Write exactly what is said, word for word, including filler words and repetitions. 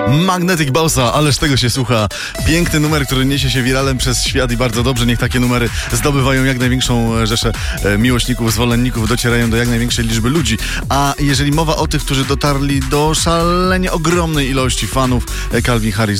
Magnetic Bossa, ależ tego się słucha. Piękny numer, który niesie się wiralem przez świat i bardzo dobrze. Niech takie numery zdobywają jak największą rzeszę miłośników, zwolenników, docierają do jak największej liczby ludzi. A jeżeli mowa o tych, którzy dotarli do szalenie ogromnej ilości fanów, Calvin Harris